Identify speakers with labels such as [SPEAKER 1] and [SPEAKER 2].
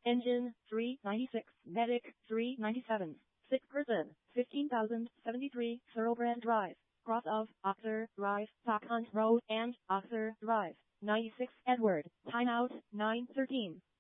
[SPEAKER 1] Engine 396, Medic 397, sick person 15,073, Thoroughbred Drive, cross of Oxer Drive, Stock Hunt Road and Oxer Drive. 96 Edward, timeout 9:13.